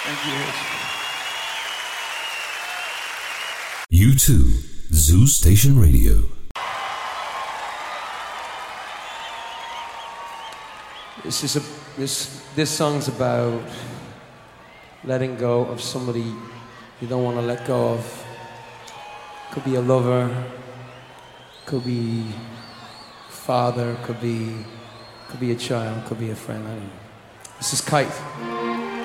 Thank you. U2, Zoo Station Radio. This song's about letting go of somebody you don't want to let go of. Could be a lover, could be father, could be a child, could be a friend. I don't know. This is Kite.